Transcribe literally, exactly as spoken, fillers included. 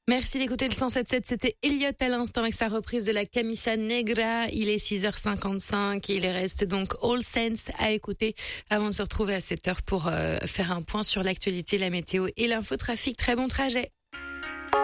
Merci d'écouter le cent sept sept. C'était Elliot à l'instant avec sa reprise de la Camisa Negra. Il est six heures cinquante-cinq. Il reste donc All Sense à écouter avant de se retrouver à sept heures pour euh, faire un point sur l'actualité, la météo et l'infotrafic. Très bon trajet.